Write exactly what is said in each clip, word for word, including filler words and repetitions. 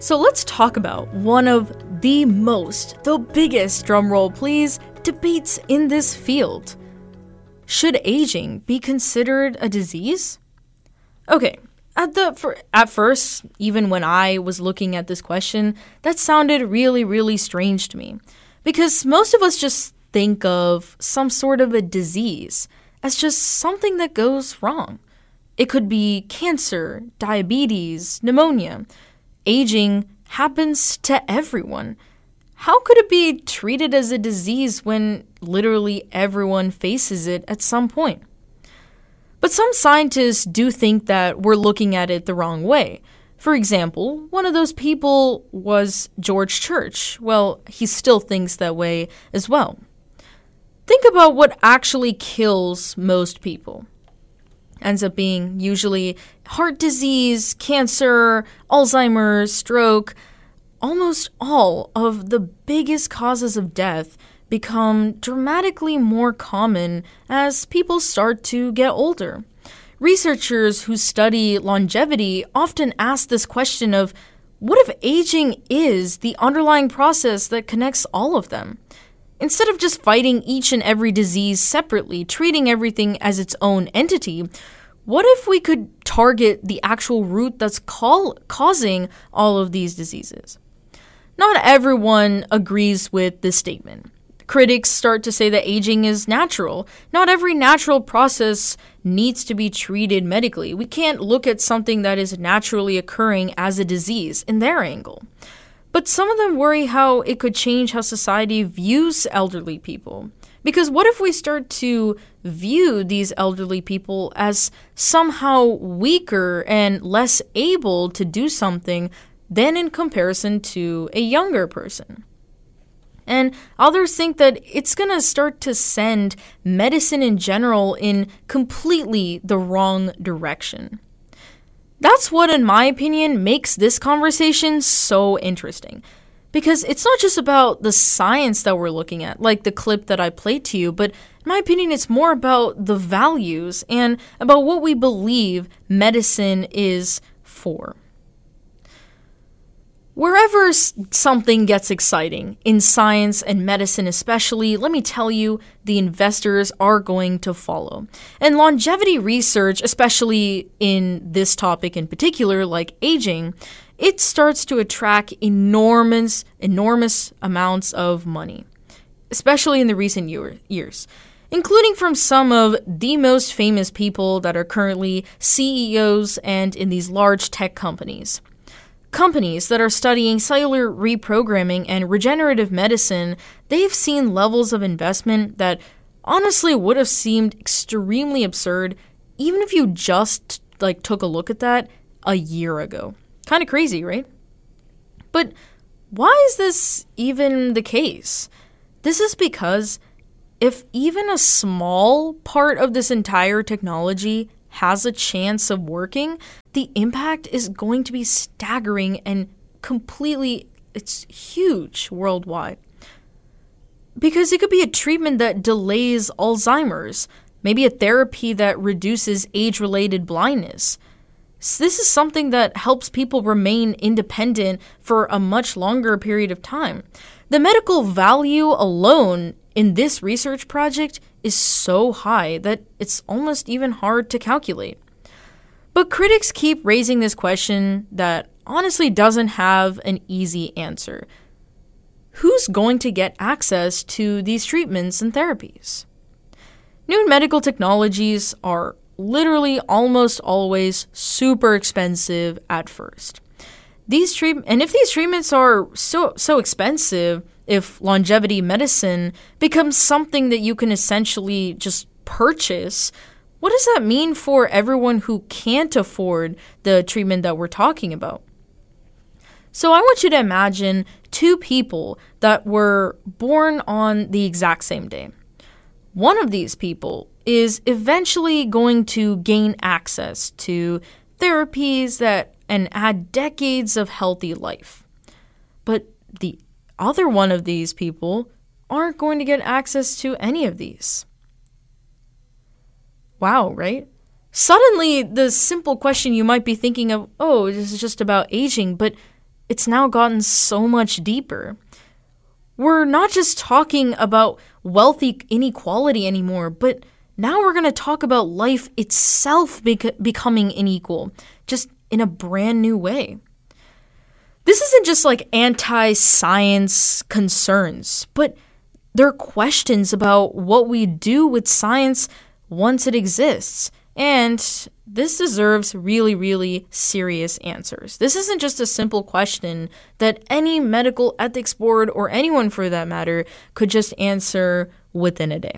So let's talk about one of the most, the biggest, drumroll please, debates in this field. Should aging be considered a disease? Okay, at the for, at first, even when I was looking at this question, that sounded really, really strange to me. Because most of us just think of some sort of a disease as just something that goes wrong. It could be cancer, diabetes, pneumonia. Aging happens to everyone. How could it be treated as a disease when literally everyone faces it at some point? But some scientists do think that we're looking at it the wrong way. For example, one of those people was George Church. Well, he still thinks that way as well. Think about what actually kills most people. Ends up being usually heart disease, cancer, Alzheimer's, stroke. Almost all of the biggest causes of death become dramatically more common as people start to get older. Researchers who study longevity often ask this question of, what if aging is the underlying process that connects all of them? Instead of just fighting each and every disease separately, treating everything as its own entity, what if we could target the actual root that's call- causing all of these diseases? Not everyone agrees with this statement. Critics start to say that aging is natural. Not every natural process needs to be treated medically. We can't look at something that is naturally occurring as a disease in their angle. But some of them worry how it could change how society views elderly people. Because what if we start to view these elderly people as somehow weaker and less able to do something than in comparison to a younger person? And others think that it's going to start to send medicine in general in completely the wrong direction. That's what, in my opinion, makes this conversation so interesting. Because it's not just about the science that we're looking at, like the clip that I played to you, but in my opinion, it's more about the values and about what we believe medicine is for. Wherever s- something gets exciting, in science and medicine especially, let me tell you, the investors are going to follow. And longevity research, especially in this topic in particular, like aging, it starts to attract enormous, enormous amounts of money, especially in the recent year, years, including from some of the most famous people that are currently C E Os and in these large tech companies. Companies that are studying cellular reprogramming and regenerative medicine, they've seen levels of investment that honestly would have seemed extremely absurd even if you just like took a look at that a year ago. Kind of crazy, right? But why is this even the case? This is because if even a small part of this entire technology has a chance of working, the impact is going to be staggering and completely, it's huge worldwide. Because it could be a treatment that delays Alzheimer's, maybe a therapy that reduces age-related blindness. So this is something that helps people remain independent for a much longer period of time. The medical value alone in this research project is so high that it's almost even hard to calculate. But critics keep raising this question that honestly doesn't have an easy answer. Who's going to get access to these treatments and therapies? New medical technologies are literally almost always super expensive at first. These treat- and if these treatments are so so expensive, if longevity medicine becomes something that you can essentially just purchase, what does that mean for everyone who can't afford the treatment that we're talking about? So I want you to imagine two people that were born on the exact same day. One of these people is eventually going to gain access to therapies that and add decades of healthy life. But the other one of these people aren't going to get access to any of these. Wow, right? Suddenly, the simple question you might be thinking of, oh, this is just about aging, but it's now gotten so much deeper. We're not just talking about wealth inequality anymore, but now we're going to talk about life itself bec- becoming unequal, just in a brand new way. This isn't just like anti-science concerns, but they're questions about what we do with science once it exists. And this deserves really, really serious answers. This isn't just a simple question that any medical ethics board, or anyone for that matter, could just answer within a day.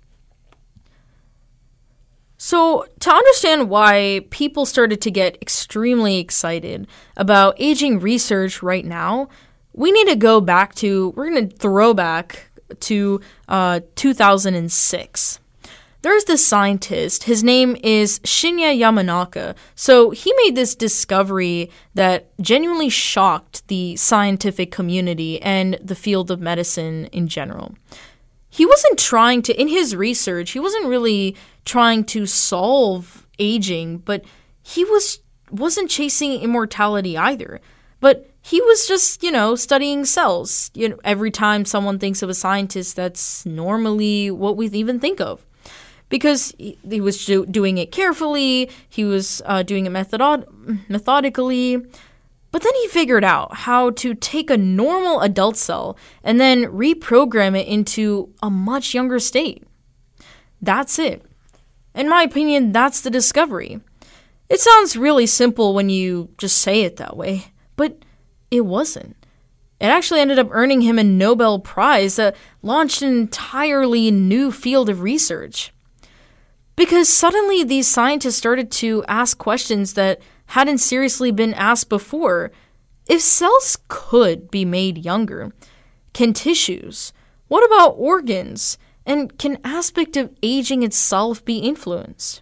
So, to understand why people started to get extremely excited about aging research right now, we need to go back to, we're going to throw back to uh, two thousand six. There's this scientist, his name is Shinya Yamanaka. So he made this discovery that genuinely shocked the scientific community and the field of medicine in general. He wasn't trying to, in his research, he wasn't really trying to solve aging, but he was, wasn't chasing immortality either. But he was just, you know, studying cells. You know, every time someone thinks of a scientist, that's normally what we even think of. Because he, he was do, doing it carefully, he was uh, doing it method- methodically, but then he figured out how to take a normal adult cell and then reprogram it into a much younger state. That's it. In my opinion, that's the discovery. It sounds really simple when you just say it that way, but it wasn't. It actually ended up earning him a Nobel Prize that launched an entirely new field of research. Because suddenly these scientists started to ask questions that hadn't seriously been asked before. If cells could be made younger, can tissues? What about organs? And can aspect of aging itself be influenced?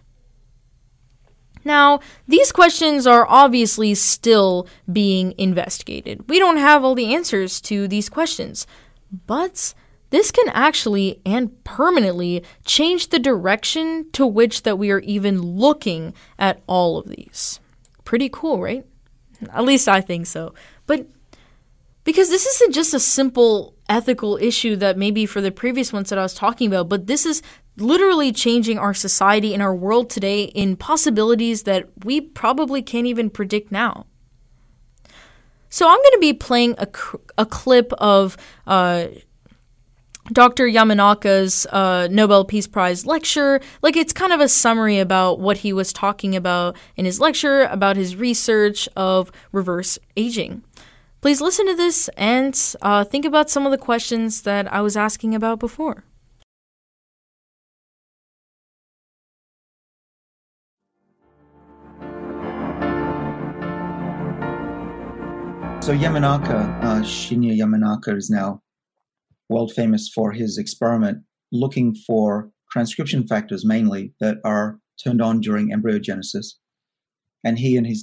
Now, these questions are obviously still being investigated. We don't have all the answers to these questions, but this can actually and permanently change the direction to which that we are even looking at all of these. Pretty cool, right? At least I think so. But because this isn't just a simple ethical issue that maybe for the previous ones that I was talking about, but this is literally changing our society and our world today in possibilities that we probably can't even predict now. So I'm going to be playing a, a clip of uh, Doctor Yamanaka's uh, Nobel Peace Prize lecture. Like, it's kind of a summary about what he was talking about in his lecture, about his research of reverse aging. Please listen to this and uh, think about some of the questions that I was asking about before. So Yamanaka, uh, Shinya Yamanaka, is now world famous for his experiment looking for transcription factors mainly that are turned on during embryogenesis. And he and his